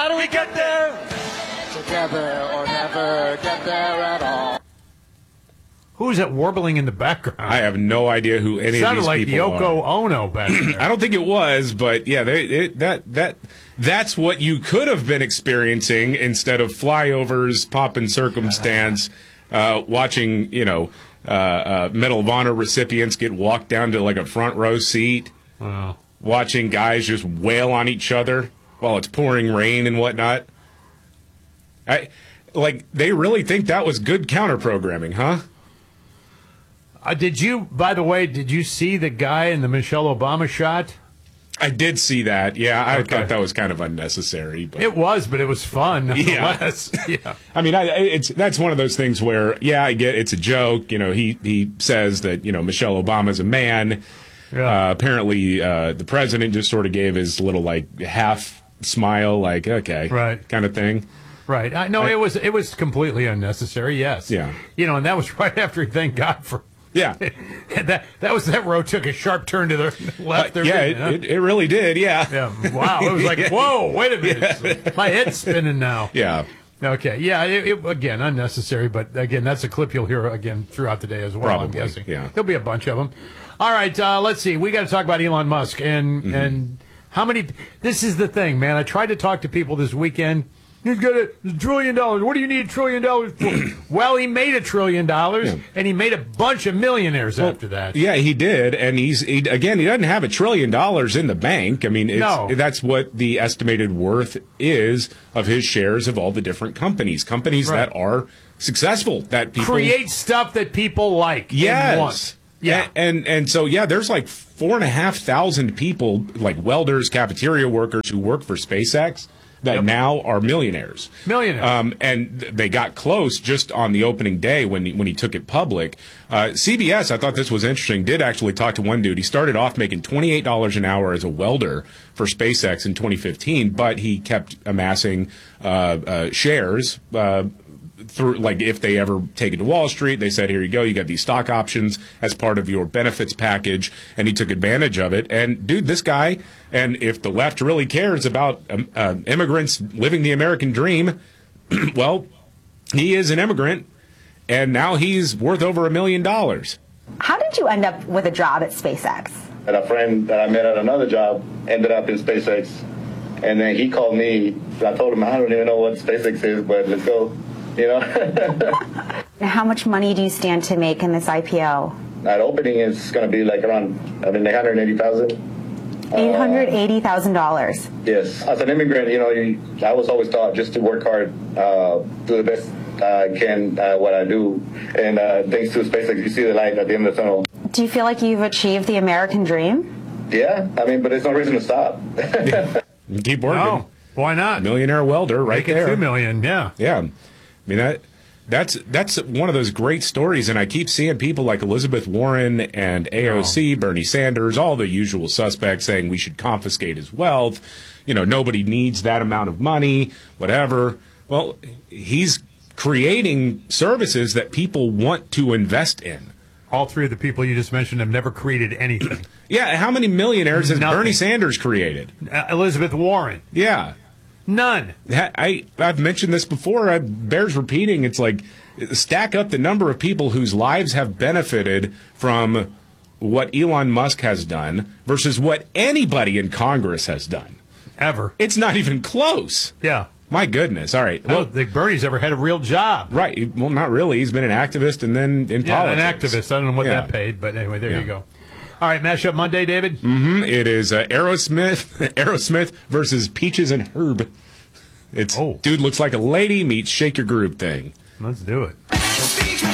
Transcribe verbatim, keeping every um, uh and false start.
How do we get there? Together or never get there at all. Who's that warbling in the background? I have no idea who any Sounded of these like people Yoko are. Ono back there. I don't think it was, but yeah, they, it, that that that's what you could have been experiencing instead of flyovers, pomp and circumstance, uh, watching you know uh, uh, Medal of Honor recipients get walked down to like a front row seat, Wow. watching guys just wail on each other while it's pouring rain and whatnot. I like they really think that was good counter programming, huh? Uh, did you, by the way, did you see the guy in the Michelle Obama shot? I did see that. Yeah, I Okay. thought that was kind of unnecessary. But. It was, but it was fun nonetheless. Yeah. yeah. I mean, I, it's that's one of those things where, yeah, I get it's a joke. You know, he he says that you know Michelle Obama's a man. Yeah. Uh, apparently, uh, the president just sort of gave his little like half smile, like okay, Right. kind of thing. Right. I, no, I- it was it was completely unnecessary. Yes. Yeah. You know, and that was right after he thanked God for. Yeah, that that was that road took a sharp turn to the left. Uh, there, yeah, didn't it, huh? it, it really did. Yeah, Yeah. Wow. It was like, whoa, wait a minute. My head's spinning now. yeah. Okay. Yeah. It, it, again, unnecessary, but again, that's a clip you'll hear again throughout the day as well. Probably, I'm guessing. yeah. There'll be a bunch of them. All right. Uh, let's see. We got to talk about Elon Musk and Mm-hmm. and how many. This is the thing, man. I tried to talk to people this weekend. He's got a trillion dollars. What do you need a trillion dollars for? Well, he made a trillion dollars, Yeah. and he made a bunch of millionaires after that. Yeah, he did, and he's he, again. He doesn't have a trillion dollars in the bank. I mean, it's, No. that's what the estimated worth is of his shares of all the different companies, companies Right. that are successful, that people Create stuff that people like. and Yes. want. Yeah. A- And and so yeah, there's like four and a half thousand people, like welders, cafeteria workers, who work for SpaceX that Yep. now are millionaires. Millionaires. Um, and th- they got close just on the opening day when he, when he took it public. Uh, C B S, I thought this was interesting, did actually talk to one dude. He started off making twenty-eight dollars an hour as a welder for SpaceX in twenty fifteen, but he kept amassing uh, uh, shares. Uh, through like if they ever take it to Wall Street, they said, here you go, you got these stock options as part of your benefits package, and he took advantage of it. And dude, this guy, and if the left really cares about um, uh, immigrants living the American dream, well, he is an immigrant, and now he's worth over a million dollars. How did you end up with a job at SpaceX? And a friend that I met at another job ended up in SpaceX, and then he called me. I told him I don't even know what SpaceX is, but let's go. You know. How much money do you stand to make in this I P O? That opening is going to be like around, I mean, eight hundred eighty thousand. eight hundred eighty thousand dollars. Yes, as an immigrant, you know, you, I was always taught just to work hard, uh, do the best I can, uh, what I do, and uh, thanks to SpaceX, you see the light at the end of the tunnel. Do you feel like you've achieved the American dream? Yeah, I mean, but there's no reason to stop. Keep working. No, why not? Millionaire welder right Make it there. two million. Yeah. Yeah, I mean that that's that's one of those great stories, and I keep seeing people like Elizabeth Warren and A O C, Bernie Sanders, all the usual suspects saying we should confiscate his wealth. You know, nobody needs that amount of money, whatever. Well, he's creating services that people want to invest in. All three of the people you just mentioned have never created anything. Yeah, how many millionaires has Nothing. Bernie Sanders created? Uh, Elizabeth Warren, Yeah. none. I, I've mentioned this before. It bears repeating. It's like stack up the number of people whose lives have benefited from what Elon Musk has done versus what anybody in Congress has done. Ever. It's not even close. Yeah. My goodness. All right. I Well, don't think Bernie's ever had a real job. right. Well, not really. He's been an activist and then in Yeah, politics. an activist. I don't know what Yeah. that paid, but anyway, there Yeah. you go. All right, Mashup Monday, David. Mm-hmm. It is uh, Aerosmith, Aerosmith versus Peaches and Herb. It's Oh. dude looks like a lady meets Shake Your Groove thing. Let's do it.